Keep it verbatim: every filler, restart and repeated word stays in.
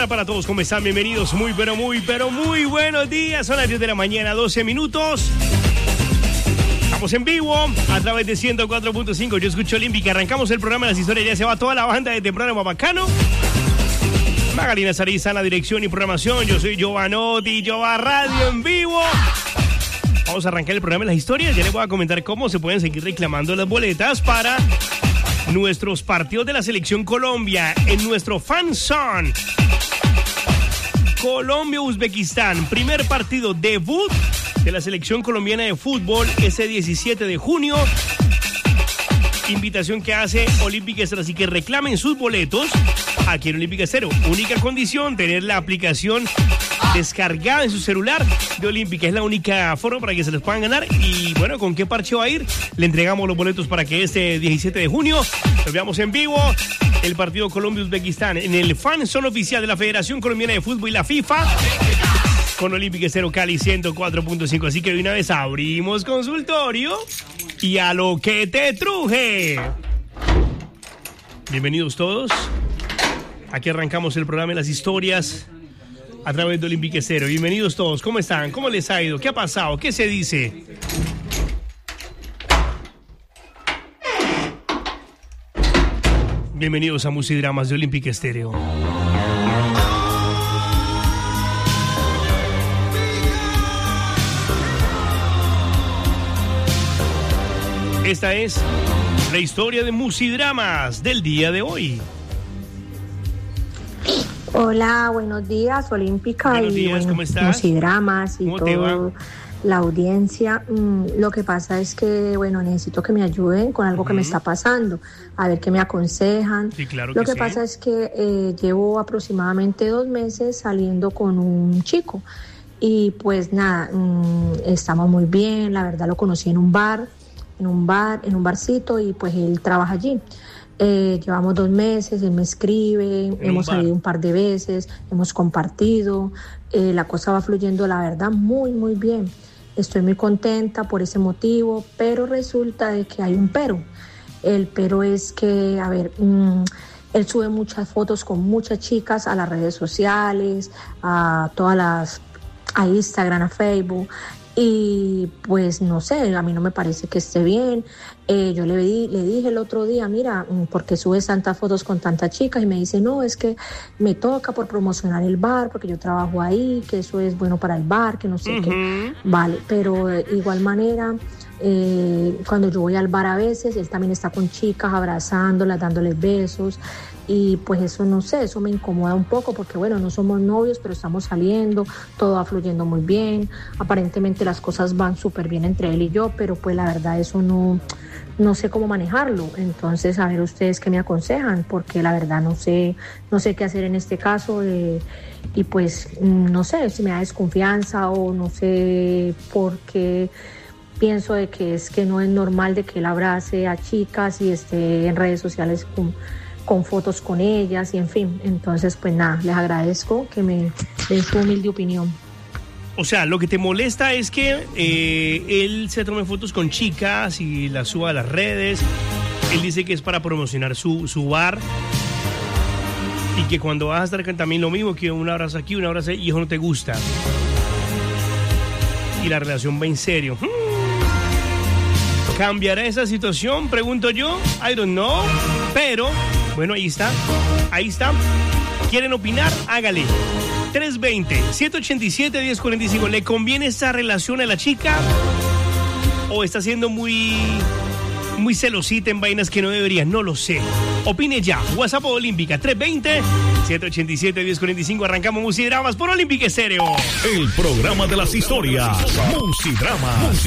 mañana para todos. ¿Cómo están? Bienvenidos. Muy, pero muy, pero muy buenos días. Son las diez de la mañana, doce minutos. Estamos en vivo a través de ciento cuatro punto cinco. Yo escucho Olímpica. Arrancamos el programa de las historias. Ya se va toda la banda de temprano bacano. Magalina Sariza en la dirección y programación. Yo soy Giovanotti, Giova Radio en vivo. Vamos a arrancar el programa de las historias. Ya les voy a comentar cómo se pueden seguir reclamando las boletas para nuestros partidos de la Selección Colombia en nuestro Fan Zone. Colombia-Uzbekistán, primer partido debut de la Selección Colombiana de Fútbol ese diecisiete de junio. Invitación que hace Olímpica Estéreo, así que reclamen sus boletos aquí en Olímpica Estéreo. Única condición, tener la aplicación descargada en su celular de Olímpica. Es la única forma para que se les puedan ganar. Y bueno, ¿con qué parche va a ir? Le entregamos los boletos para que este diecisiete de junio nos veamos en vivo el partido Colombia-Uzbekistán en el Fan Zone oficial de la Federación Colombiana de Fútbol y la FIFA con Olímpica Estéreo Cali ciento cuatro punto cinco. Así que de una vez abrimos consultorio y a lo que te truje. Bienvenidos todos. Aquí arrancamos el programa de las historias a través de Olímpica Estéreo. Bienvenidos todos. ¿Cómo están? ¿Cómo les ha ido? ¿Qué ha pasado? ¿Qué se dice? Bienvenidos a Musidramas de Olímpica Estéreo. Esta es la historia de Musidramas del día de hoy. Hola, buenos días, Olímpica. Buenos y días, bueno, ¿cómo estás? Musidramas y ¿Cómo te va? todo, la audiencia. Mm, lo que pasa es que, bueno, necesito que me ayuden con algo uh-huh. que me está pasando, a ver qué me aconsejan. Sí, claro lo que que sí. pasa es que eh, llevo aproximadamente dos meses saliendo con un chico y pues nada, mm, estamos muy bien. La verdad lo conocí en un bar, en un bar, en un barcito y pues él trabaja allí. Eh, llevamos dos meses, él me escribe, en hemos un salido un par de veces, hemos compartido, eh, la cosa va fluyendo, la verdad, muy, muy bien. Estoy muy contenta por ese motivo, pero resulta de que hay un pero. El pero es que, a ver, mmm, él sube muchas fotos con muchas chicas a las redes sociales, a todas las, a Instagram, a Facebook. Y pues no sé, a mí no me parece que esté bien. Eh, yo le, di, le dije el otro día, mira, ¿por qué subes tantas fotos con tantas chicas? Y me dice, no, es que me toca por promocionar el bar, porque yo trabajo ahí, que eso es bueno para el bar, que no sé uh-huh. qué. Vale, pero de igual manera, eh, cuando yo voy al bar a veces, él también está con chicas, abrazándolas, dándoles besos. Y pues eso no sé, eso me incomoda un poco porque bueno, no somos novios, pero estamos saliendo, todo va fluyendo muy bien, aparentemente las cosas van súper bien entre él y yo, pero pues la verdad eso no, no sé cómo manejarlo. Entonces a ver ustedes qué me aconsejan, porque la verdad no sé, no sé qué hacer en este caso eh, y pues no sé si me da desconfianza o no sé por qué. Pienso de que es que no es normal de que él abrace a chicas y esté en redes sociales con con fotos con ellas y en fin, entonces pues nada, les agradezco que me den su humilde opinión. O sea, lo que te molesta es que eh, él se tome fotos con chicas y las suba a las redes. Él dice que es para promocionar su, su bar y que cuando vas a estar también lo mismo, que un abrazo aquí, un abrazo ahí, y eso no te gusta y la relación va en serio. hmm. ¿Cambiará esa situación? Pregunto yo. I don't know. Pero, bueno, ahí está. Ahí está. ¿Quieren opinar? Hágale. tres dos cero, siete ocho siete, uno cero cuatro cinco. ¿Le conviene esta relación a la chica? ¿O está siendo muy, muy celosita en vainas que no debería? No lo sé. Opine ya. WhatsApp Olímpica tres dos cero, siete ocho siete, uno cero cuatro cinco. Arrancamos Musidramas por Olímpica Estéreo. El programa de las historias. Musidramas.